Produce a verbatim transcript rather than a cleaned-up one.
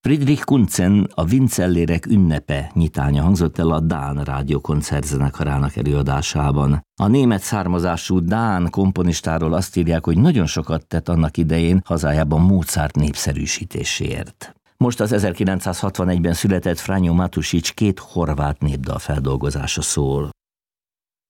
Friedrich Kuntzen, a Vincellérek ünnepe nyitánya hangzott el a Dán Rádió koncertzenekarának előadásában. A német származású dán komponistáról azt írják, hogy nagyon sokat tett annak idején hazájában Mozart népszerűsítéséért. Most az ezerkilencszázhatvanegyben született Franjo Matušić két horvát népdal feldolgozása szól.